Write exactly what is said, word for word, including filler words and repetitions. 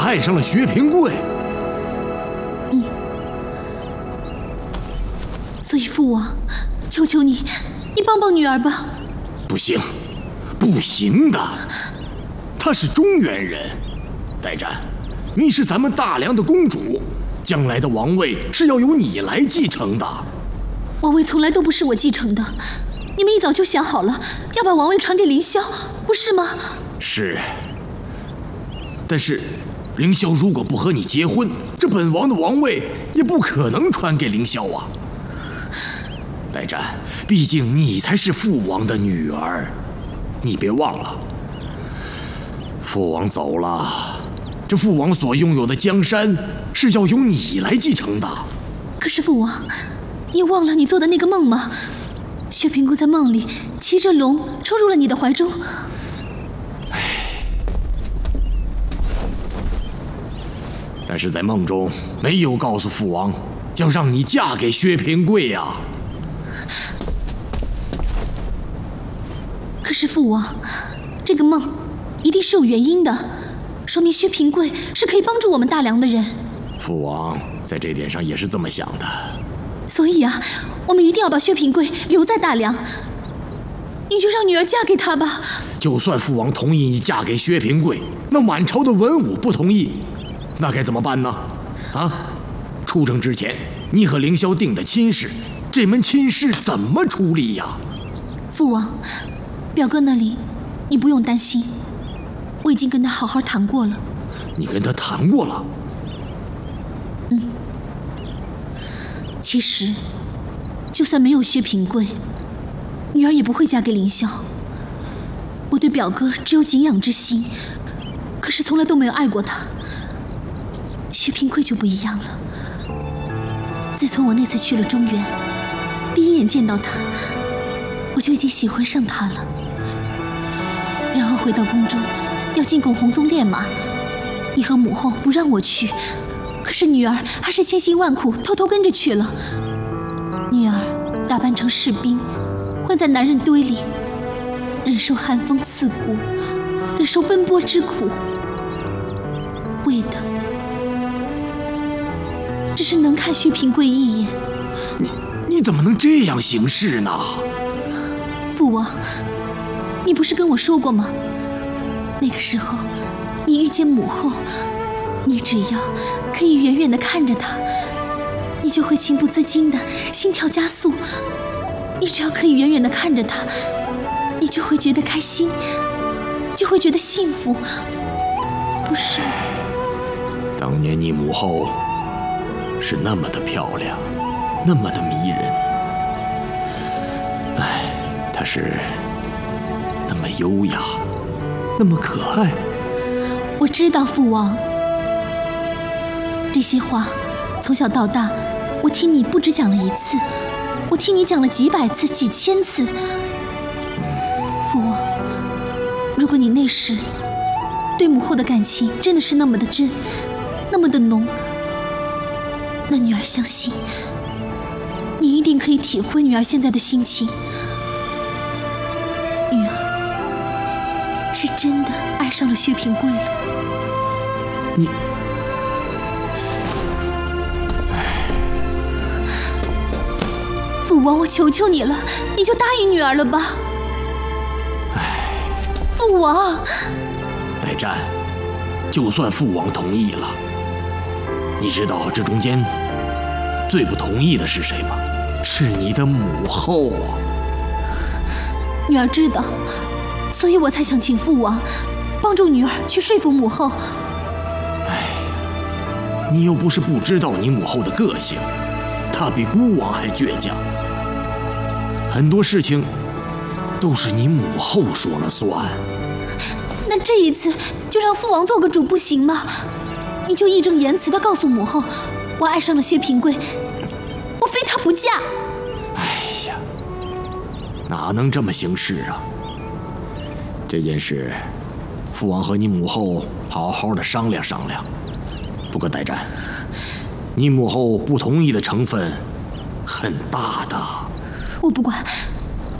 爱上了薛平贵。 嗯。所以父王，求求你，你帮帮女儿吧。 不行，不行的。她是中原人，代战，你是咱们大梁的公主，将来的王位是要由你来继承的。 王位从来都不是我继承的，你们一早就想好了要把王位传给凌霄，不是吗？ 是。但是，凌霄如果不和你结婚，这本王的王位也不可能传给凌霄啊。代战，毕竟你才是父王的女儿，你别忘了，父王走了，这父王所拥有的江山是要由你来继承的。 可是父王，你忘了你做的那个梦吗？薛平贵在梦里骑着龙冲入了你的怀中。 唉，但是在梦中没有告诉父王要让你嫁给薛平贵呀、啊。 可是父王，这个梦一定是有原因的，说明薛平贵是可以帮助我们大梁的人。 父王在这点上也是这么想的。 所以啊，我们一定要把薛平贵留在大梁。你就让女儿嫁给他吧。 就算父王同意你嫁给薛平贵，那满朝的文武不同意，那该怎么办呢？啊，出征之前，你和凌霄定的亲事，这门亲事怎么处理呀？ 父王，表哥那里你不用担心，我已经跟他好好谈过了。 你跟他谈过了？ 嗯。其实，就算没有薛平贵，女儿也不会嫁给凌霄。我对表哥只有敬仰之心，可是从来都没有爱过他。薛平贵就不一样了。自从我那次去了中原，第一眼见到他，我就已经喜欢上他了。然后回到宫中，要进贡红鬃烈马，你和母后不让我去，可是女儿还是千辛万苦偷偷跟着去了。女儿打扮成士兵，混在男人堆里，忍受寒风刺骨，忍受奔波之苦，为的只是能看薛平贵一眼。 你你怎么能这样行事呢？ 父王，你不是跟我说过吗？那个时候，你遇见母后，你只要可以远远地看着她，你就会情不自禁的心跳加速。你只要可以远远地看着她，你就会觉得开心，就会觉得幸福，不是？ 当年你母后是那么的漂亮，那么的迷人。唉，她是那么优雅，那么可爱。 我知道，父王，这些话从小到大，我听你不只讲了一次，我听你讲了几百次、几千次。父王，如果你那时对母后的感情真的是那么的真，那么的浓，那女儿相信，你一定可以体会女儿现在的心情。女儿是真的爱上了薛平贵了。 你， 父王，我求求你了，你就答应女儿了吧。 唉， 父王， 代战，就算父王同意了，你知道这中间最不同意的是谁吗？是你的母后啊。 女儿知道，所以我才想请父王帮助女儿去说服母后。 哎，你又不是不知道你母后的个性，她比孤王还倔强，很多事情都是你母后说了算。 那这一次就让父王做个主不行吗？你就义正言辞地告诉母后，我爱上了薛平贵，我非他不嫁。 哎呀，哪能这么行事啊？这件事，父王和你母后好好的商量商量。不过代战，你母后不同意的成分很大的。 我不管，